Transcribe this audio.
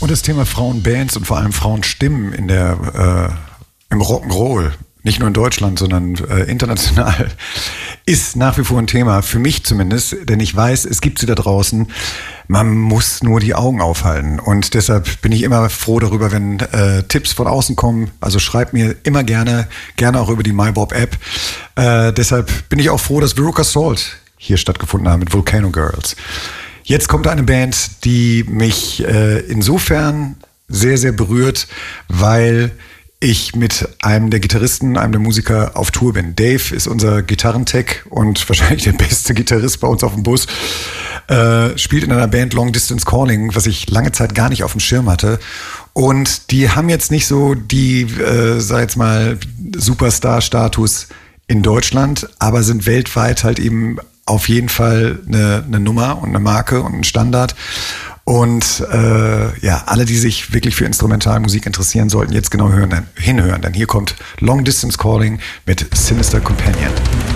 Und das Thema Frauenbands und vor allem Frauenstimmen in im Rock'n'Roll, nicht nur in Deutschland, sondern international, ist nach wie vor ein Thema, für mich zumindest, denn ich weiß, es gibt sie da draußen. Man muss nur die Augen aufhalten. Und deshalb bin ich immer froh darüber, wenn Tipps von außen kommen. Also schreibt mir immer gerne auch über die MyBob-App. Deshalb bin ich auch froh, dass Veruca Salt hier stattgefunden haben mit Volcano Girls. Jetzt kommt eine Band, die mich insofern sehr, sehr berührt, weil ich mit einem der Gitarristen, einem der Musiker auf Tour bin. Dave ist unser Gitarrentech und wahrscheinlich der beste Gitarrist bei uns auf dem Bus. Spielt in einer Band Long Distance Calling, was ich lange Zeit gar nicht auf dem Schirm hatte. Und die haben jetzt nicht so die, sag jetzt mal, Superstar-Status in Deutschland, aber sind weltweit halt eben auf jeden Fall eine Nummer und eine Marke und ein Standard. Und alle, die sich wirklich für Instrumentalmusik interessieren, sollten jetzt genau hinhören, denn hier kommt Long Distance Calling mit Sinister Companion.